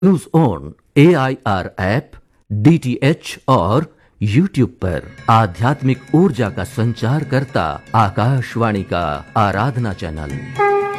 News on AIR app, DTH और YouTube पर आध्यात्मिक ऊर्जा का संचार करता आकाशवाणी का आराधना चैनल।